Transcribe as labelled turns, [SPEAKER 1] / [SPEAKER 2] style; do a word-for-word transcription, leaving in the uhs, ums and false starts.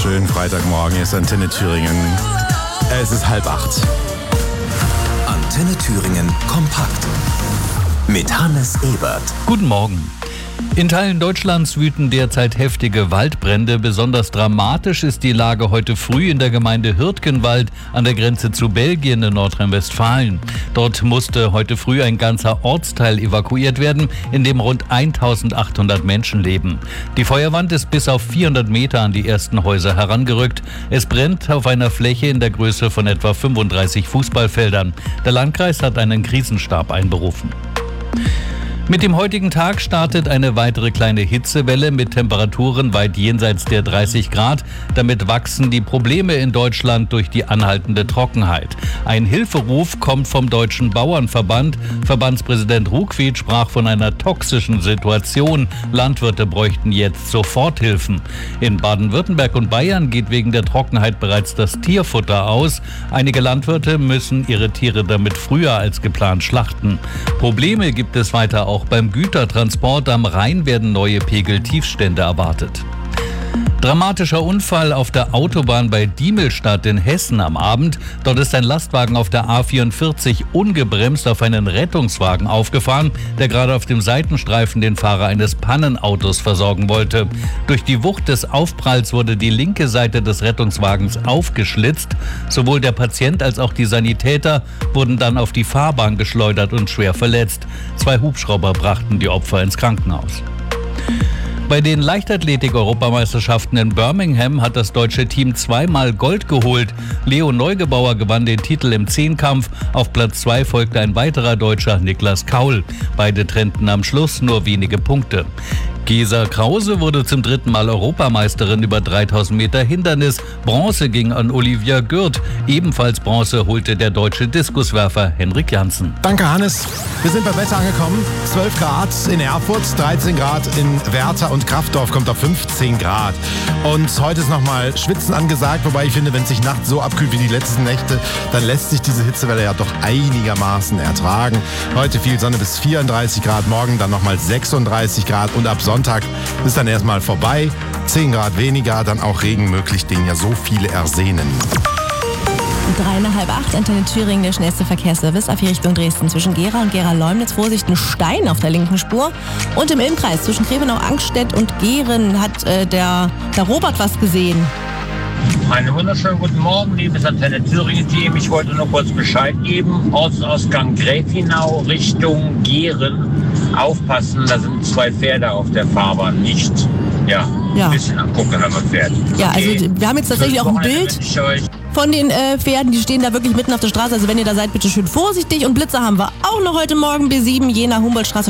[SPEAKER 1] Schönen Freitagmorgen, hier ist Antenne Thüringen. Es ist halb acht.
[SPEAKER 2] Antenne Thüringen kompakt mit Hannes Ebert.
[SPEAKER 3] Guten Morgen. In Teilen Deutschlands wüten derzeit heftige Waldbrände. Besonders dramatisch ist die Lage heute früh in der Gemeinde Hürtgenwald an der Grenze zu Belgien in Nordrhein-Westfalen. Dort musste heute früh ein ganzer Ortsteil evakuiert werden, in dem rund eintausendachthundert Menschen leben. Die Feuerwand ist bis auf vierhundert Meter an die ersten Häuser herangerückt. Es brennt auf einer Fläche in der Größe von etwa fünfunddreißig Fußballfeldern. Der Landkreis hat einen Krisenstab einberufen. Mit dem heutigen Tag startet eine weitere kleine Hitzewelle mit Temperaturen weit jenseits der dreißig Grad. Damit wachsen die Probleme in Deutschland durch die anhaltende Trockenheit. Ein Hilferuf kommt vom Deutschen Bauernverband. Verbandspräsident Ruckwied sprach von einer toxischen Situation. Landwirte bräuchten jetzt Soforthilfen. In Baden-Württemberg und Bayern geht wegen der Trockenheit bereits das Tierfutter aus. Einige Landwirte müssen ihre Tiere damit früher als geplant schlachten. Probleme gibt es weiter auch beim Gütertransport. Am Rhein werden neue Pegeltiefstände erwartet. Dramatischer Unfall auf der Autobahn bei Diemelstadt in Hessen am Abend. Dort ist ein Lastwagen auf der A vierundvierzig ungebremst auf einen Rettungswagen aufgefahren, der gerade auf dem Seitenstreifen den Fahrer eines Pannenautos versorgen wollte. Durch die Wucht des Aufpralls wurde die linke Seite des Rettungswagens aufgeschlitzt. Sowohl der Patient als auch die Sanitäter wurden dann auf die Fahrbahn geschleudert und schwer verletzt. Zwei Hubschrauber brachten die Opfer ins Krankenhaus. Bei den Leichtathletik-Europameisterschaften in Birmingham hat das deutsche Team zweimal Gold geholt. Leo Neugebauer gewann den Titel im Zehnkampf. Auf Platz zwei folgte ein weiterer Deutscher, Niklas Kaul. Beide trennten am Schluss nur wenige Punkte. Gesa Krause wurde zum dritten Mal Europameisterin über dreitausend Meter Hindernis. Bronze ging an Olivia Gürt. Ebenfalls Bronze holte der deutsche Diskuswerfer Henrik Janssen.
[SPEAKER 1] Danke, Hannes. Wir sind beim Wetter angekommen. zwölf Grad in Erfurt, dreizehn Grad in Werther und Kraftdorf kommt auf fünfzehn Grad. Und heute ist nochmal Schwitzen angesagt, wobei ich finde, wenn es sich nachts so abkühlt wie die letzten Nächte, dann lässt sich diese Hitzewelle ja doch einigermaßen ertragen. Heute viel Sonne bis vierunddreißig Grad, morgen dann nochmal sechsunddreißig Grad und ab Sonntag ist dann erstmal vorbei. zehn Grad weniger, dann auch Regen möglich, den ja so viele ersehnen.
[SPEAKER 4] Drei nach halb acht, Antenne Thüringen, der schnellste Verkehrsservice auf die Richtung Dresden. Zwischen Gera und Gera-Leumnitz, Vorsicht, ein Stein auf der linken Spur. Und im Ilmkreis zwischen Grevenau, Angstedt und Gehren hat äh, der, der Robert was gesehen.
[SPEAKER 5] Einen wunderschönen guten Morgen, liebes Antenne Thüringen-Team. Ich wollte nur kurz Bescheid geben. Ortsausgang Gräfinau Richtung Gehren. Aufpassen, da sind zwei Pferde auf der Fahrbahn. Nicht, ja,
[SPEAKER 4] Ja.
[SPEAKER 5] ein bisschen angucken, wenn man fährt.
[SPEAKER 4] Ja,
[SPEAKER 5] Okay.
[SPEAKER 4] also wir haben jetzt tatsächlich auch ein Bild von den äh, Pferden, die stehen da wirklich mitten auf der Straße. Also wenn ihr da seid, bitte schön vorsichtig. Und Blitzer haben wir auch noch heute Morgen B sieben, Jena Humboldtstraße.